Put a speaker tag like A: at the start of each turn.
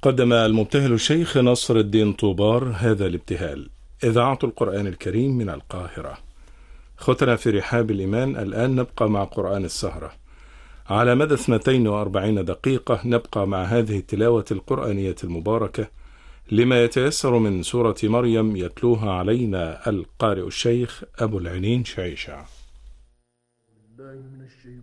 A: قدم المبتهل الشيخ نصر الدين طوبار هذا الابتهال. إذاعة القرآن الكريم من القاهرة. ختنا في رحاب الإيمان. الآن نبقى مع قرآن السهرة. على مدى 42 دقيقة نبقى مع هذه التلاوة القرآنية المباركة لما يتيسر من سورة مريم، يتلوها علينا القارئ الشيخ أبو العينين شعيشع.